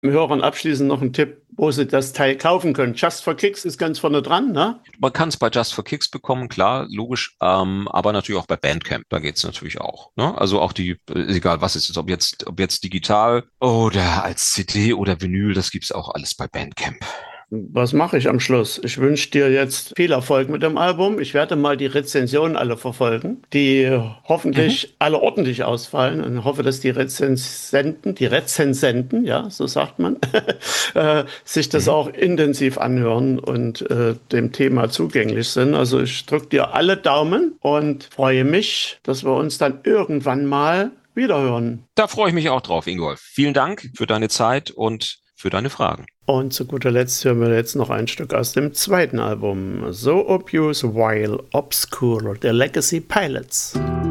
Hörern abschließend noch ein Tipp, wo sie das Teil kaufen können. Just for Kicks ist ganz vorne dran, ne? Man kann es bei Just for Kicks bekommen, klar, logisch, aber natürlich auch bei Bandcamp, da geht's natürlich auch. Ne? Also auch egal was es ist, ob jetzt digital oder als CD oder Vinyl, das gibt's auch alles bei Bandcamp. Was mache ich am Schluss? Ich wünsche dir jetzt viel Erfolg mit dem Album. Ich werde mal die Rezensionen alle verfolgen, die Mhm. hoffentlich alle ordentlich ausfallen und hoffe, dass die Rezensenten, ja, so sagt man, sich das Mhm. auch intensiv anhören und dem Thema zugänglich sind. Also ich drücke dir alle Daumen und freue mich, dass wir uns dann irgendwann mal wiederhören. Da freue ich mich auch drauf, Ingolf. Vielen Dank für deine Zeit und für deine Fragen. Und zu guter Letzt hören wir jetzt noch ein Stück aus dem zweiten Album, So Obvious While Obscure, der Legacy Pilots.